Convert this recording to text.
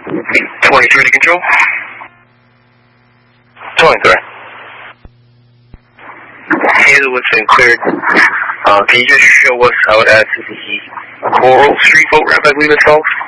23 to control. 23. Hazelwood's been cleared. Can you just show us how it adds to the Coral Street boat ramp, I believe it's called?